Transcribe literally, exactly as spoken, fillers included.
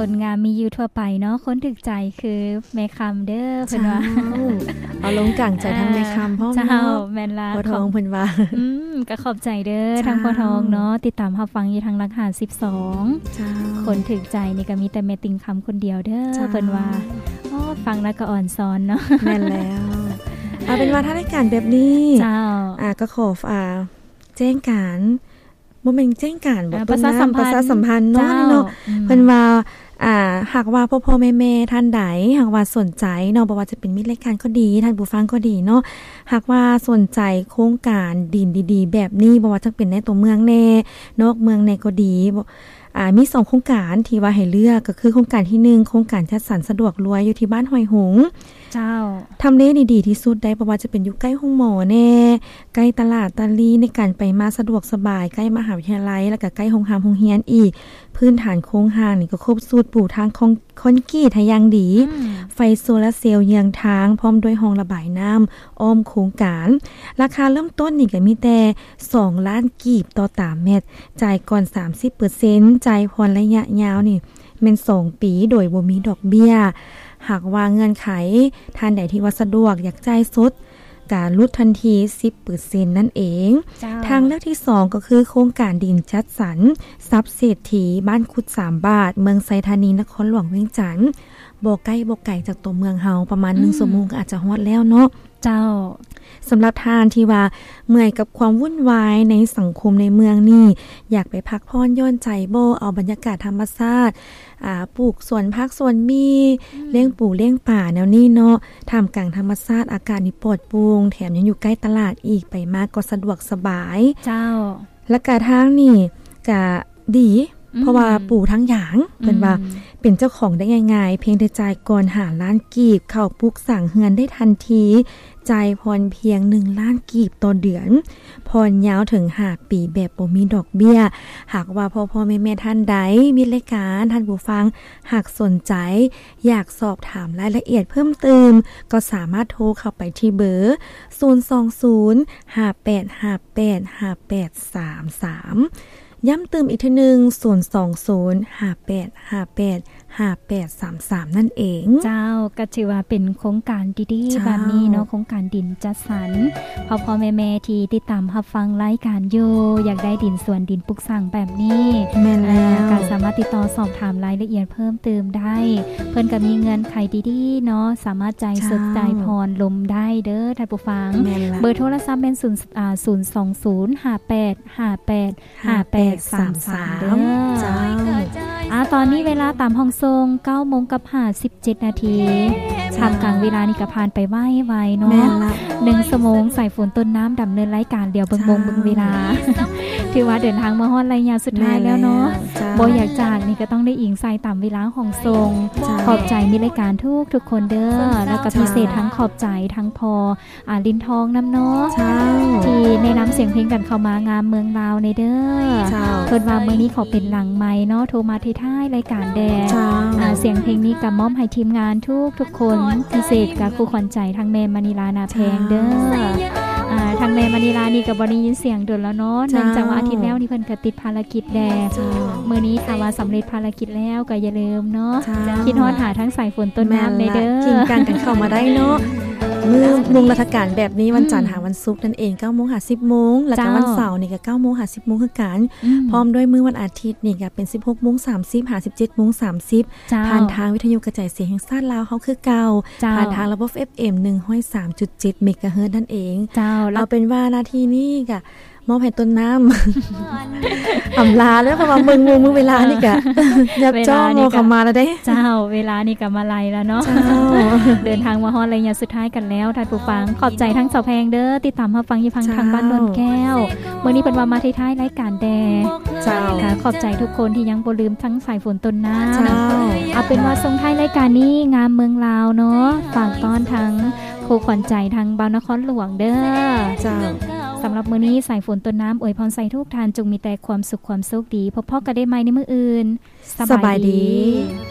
คนงามมีอยู่ทั่วไปเนาะคนถึกใจคือแม่คำเด้อเพิ่นว่าเอาลงกลางใจทั้งแม่คำพ่อเจ้าแม่นล่ะพ่อทองเพิ่นว่าอืมก็ขอบใจเด้อทั้งพ่อทองเนาะติดตามรับฟังอยู่ทางรหัสสิบสองเจ้าคนถึกใจนี่ก็มีแต่แม่ติงคำคนเดียวเด้อเพิ่นว่าอ๋อฟังแล้วก็อ่อนซ้อนเนาะแม่นแล้วเอาเป็นว่าถ้ารายการแบบนี้เจ้าอ่าก็ขออ่าแจ้งการบ่แม่นแจ้งการบ่ประชาสัมพันธ์ประชาสัมพันธ์เนาะเนาะเพิ่นว่าอ่าหากว่าพ่อๆแม่ๆท่านใดหากว่าสนใจเนาะบ่ว่าจะเป็นมิตรรายการก็ดีท่านผู้ฟังก็ดีเนาะหากว่าสนใจโครงการดินดีๆแบบนี้บ่ว่าจะเป็นในตัวเมืองแน่นอกเมืองในก็ดีอ่ามีสองโครงการที่ว่าให้เลือกก็คือโครงการที่หนึ่งโครงการจัดสรรสะดวกรวยอยู่ที่บ้านหอยหงเจ้าทำเลดีๆที่สุดได้เพราะว่าจะเป็นอยู่ใกล้ห้องหมอแน่ใกล้ตลาดตะลีในการไปมาสะดวกสบายใกล้มหาวิทยาลัยแล้วก็ใกล้โรงหามโรงเรียนอีกพื้นฐานโครงสร้างนี่ก็ครบสูตรปูทางคอนกรีตทะยางดีไฟโซลาร์เซลล์เยืองทางพร้อมด้วยห้องระบายน้ำอ้อมโครงการราคาเริ่มต้นนี่ก็มีแต่สองล้านกีบต่อตารางเมตรจ่ายก่อน สามสิบเปอร์เซ็นต์ จ่ายผ่อนระยะยาวนี่เป็นสองปีโดยบ่มีดอกเบี้ยหากว่าเงื่อนไขท่านใดที่ว่าสะดวกอยากจ่ายสดการลดทันที สิบเปอร์เซ็นต์ นั่นเองทางเลือกที่สองก็คือโครงการดินจัดสรรทรัพย์เศรษฐีบ้านคุดสามบาทเมืองไซธานีนครหลวงเวียงจันทน์บ่ใกล้บ่ไกลจากตัวเมืองเฮาประมาณหนึ่งชั่วโมงก็อาจจะฮอดแล้วเนาะเจ้าสำหรับทานที่ว่าเมื่อยกับความวุ่นวายในสังคมในเมืองนี่อยากไปพักผ่อนย่อนใจโบเอาบรรยากาศธรรมชาติอ่าปลูกสวนผักสวนมีเลี้ยงปู่เลี้ยงป่าแนวนี้เนาะท่ามกลางธรรมชาติอากาศนี่ปลอดโปร่งแถมยังอยู่ใกล้ตลาดอีกไปมากก็สะดวกสบายเจ้าและกะทางนี่ก็ดีเพราะว่าปู่ทั้งหยางเพิ่นว่าเป็นเจ้าของได้ง่ายๆเพียงแต่จ่ายก่อนห้าล้านกีบเข้าปลูกสร้างเฮือนได้ทันทีจ่ายผ่อนเพียงหนึ่งล้านกีบต่อเดือนผ่อนยาวถึงห้าปีแบบบ่มีดอกเบี้ยหากว่าพ่อๆแม่ๆท่านใดมีรายการท่านผู้ฟังหากสนใจอยากสอบถามรายละเอียดเพิ่มเติมก็สามารถโทรเข้าไปที่เบอร์ศูนย์ สอง ศูนย์ ห้า แปด ห้า แปด ห้า แปด สาม สามย้ำเติมอีกทีนึงศูนย์ สอง ศูนย์ ห้า แปด ห้า แปด ห้า แปด สาม สามนั่นเองเจ้าก็ถือว่าเป็นโครงการดีๆแบบนี้เนาะโครงการดินจัดสรรพ่อพ่อแม่ๆที่ติดตามรับฟังรายการอยู่อยากได้ดินส่วนดินปลูกสร้างแบบนี้แม่นแล้วก็สามารถติดต่อสอบถามรายละเอียดเพิ่มเติมได้เพิ่นก็มีเงื่อนไขดีๆเนาะสามารถจ่ายสดจ่ายผ่อนลมได้เด้อท่านผู้ฟังเบอร์โทรศัพท์เป็นศูนย์อ่าศูนย์ สอง ศูนย์ ห้า แปด ห้า แปด ห้า แปด สาม สามเด้อจ้าอ่าตอนนี้เวลาตามห้องทรง เก้าโมงกับห้าสิบเจ็ดนาทีทำกลางเวลานี่ก็ผ่านไปไวๆเนาะหนึ่งชั่วโมงใส่ฝนต้นน้ำดำเนินรายการเดียวเบิ่งๆเบิ่งเวลาถือว่าเดินทางมาฮอดระยะสุดท้ายแล้วเนาะบ่อยากจากนี่ก็ต้องได้อิงใส่ตามเวลาของทรงขอบใจมีรายการทุกทุกคนเด้อแล้วก็พิเศษทั้งขอบใจทั้งพออ่าลินทองน้ำเนาะที่ในน้ำเสียงเพลงกันเข้ามางามเมืองลาวในเด้อเพิ่นว่ามื้อนี้ขอเป็นหลังไมค์เนาะโทรมาท้ายๆรายการแดอ่าเสียงเพลงนี้ก็มอบให้ทีมงานทุกทุกคนพิเศษกับครูขวัญใจทั้งแม่มณีลานาแพงเด้ออ่าทางแม่มณีลานี่ก็บ่ได้ยินเสียงโดนแล้วเนาะเนื่องจากว่าอาทิตย์แล้วนี่เพิ่นก็ติดภารกิจแดมื้อนี้ถ้าว่าสำเร็จภารกิจแล้วก็อย่าลืมเนาะคิดฮอดหาทั้งสายฝนต้นน้ำในเด้อกินกันกันเข้ามาได้เนาะมื้อวงราชการแบบนี้วันจันทร์หาวันศุกร์นั่นเอง เก้าโมง ห้าสิบ โมงแล้วก็วันเสาร์นี่ก็ เก้าโมง ห้าสิบ โมงคือกันพร้อมด้วยมื้อวันอาทิตย์นี่ก็เป็น สิบหกโมงสามสิบ ห้าสิบเจ็ดโมงสามสิบผ่านทางวิทยุกระจายเสียงแห่งชาติลาวเฮาคือเก่าผ่านทางระบบ เอฟ เอ็ม หนึ่งร้อยสามจุดเจ็ด เมกะเฮิรตซ์นั่นเองเอาเป็นว่านาทีนี้ก็มอบให้ต้นน้ำ อำลาแล้วเพราะว่ามึงงมือเวลานี่กะยับจ้องโมเข้ามาแล้วได้เจ้าเวลานี่ก็มาไล่แล้วเนาะเดินทางมาฮอดระยะสุดท้ายกันแล้วท่านผู้ฟังขอบใจทั้งสาวแพงเด้อติดตามรับฟังอยู่พังทางบ้านนนแก้วมื้อนี้เป็นว่ามาท้ายๆรายการแดเจ้าค่ะขอบใจทุกคนที่ยังบ่ลืมทั้งสายฝนต้นน้ำเอาเป็นว่าส่งท้ายรายการนี้งามเมืองลาวเนาะฝากต้อนทั้งครูขวัญใจทางบ้านนครหลวงเด้อเจ้าสำหรับมื้อนี้สายฝนต้นน้ำอวยพรใส่ทุกท่านจงมีแต่ความสุขความโชคดีพบพอกันได้ใหม่ในมื้ออื่นสบายดี